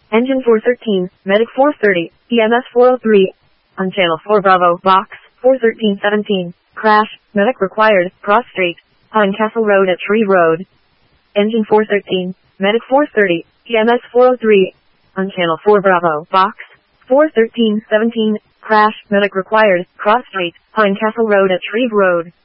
Engine 413, Medic 430, EMS 403. On Channel 4 Bravo, Box 41317. Crash, Medic required, Cross Street, Pine Castle Road at Tree Road. Engine 413, Medic 430, EMS 403. On Channel 4 Bravo, Box 41317. Crash, Medic required, Cross Street, Pine Castle Road at Tree Road.